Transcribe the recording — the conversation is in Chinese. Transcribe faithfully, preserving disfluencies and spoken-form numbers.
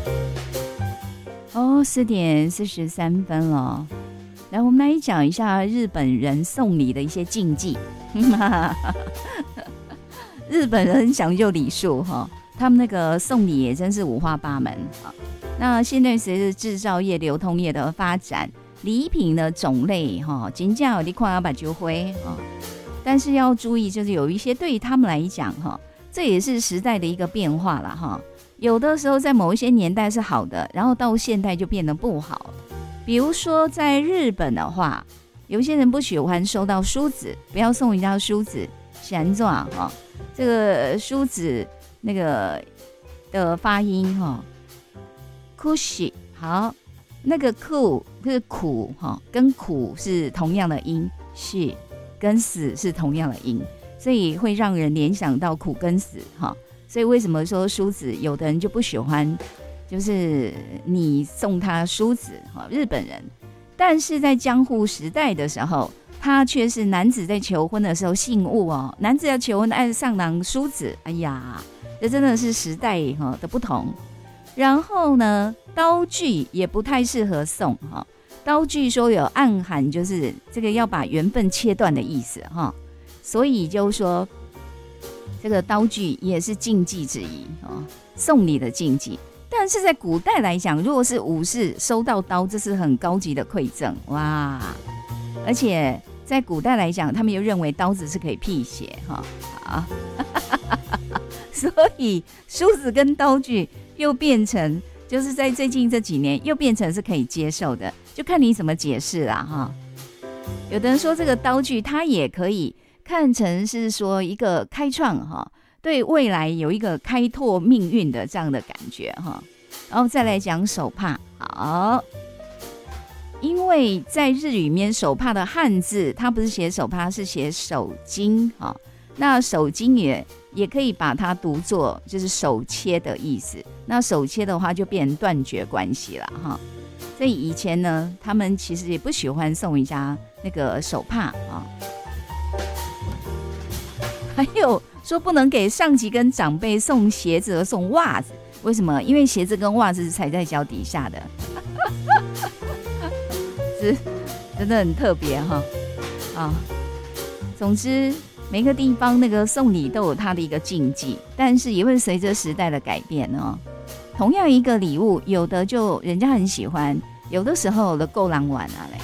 哦，四点四十三分了。来，我们来讲一下日本人送礼的一些禁忌。日本人很讲究礼数哈，他们那个送礼也真是五花八门啊。那现在随着制造业、流通业的发展，礼品的种类哈，真正有你看要把就会啊。但是要注意，就是有一些对于他们来讲哈，这也是时代的一个变化了哈。有的时候在某一些年代是好的，然后到现代就变得不好。比如说在日本的话，有些人不喜欢收到梳子，不要送人家梳子，想怎样哈？这个梳子那个的发音哈，苦喜好，那个苦是苦哈，跟苦是同样的音，是跟死是同样的音，所以会让人联想到苦跟死哈。所以为什么说梳子，有的人就不喜欢，就是你送他梳子哈，日本人。但是在江户时代的时候，他却是男子在求婚的时候信物哦，男子要求婚爱上郎梳子，哎呀，这真的是时代的不同。然后呢，刀具也不太适合送哈，刀具说有暗含就是这个要把缘分切断的意思哈，所以就说。这个刀具也是禁忌之一哦，送礼的禁忌。但是在古代来讲，如果是武士收到刀，这是很高级的馈赠哇！而且在古代来讲，他们又认为刀子是可以辟邪哈啊，所以梳子跟刀具又变成，就是在最近这几年又变成是可以接受的，就看你怎么解释啦哈。有的人说这个刀具它也可以。看成是说一个开创哈，对未来有一个开拓命运的这样的感觉哈。然后再来讲手帕，好，因为在日语里面手帕的汉字，它不是写手帕，是写手巾哈。那手巾也也可以把它读作就是手切的意思。那手切的话就变成断绝关系了哈。所以以前呢，他们其实也不喜欢送人家那个手帕啊。还有说不能给上级跟长辈送鞋子和送袜子，为什么？因为鞋子跟袜子是踩在脚底下的，是真的很特别哈。啊，总之每个地方那个送礼都有它的一个禁忌，但是也会随着时代的改变哦。同样一个礼物，有的就人家很喜欢，有的时候的够狼玩啊嘞，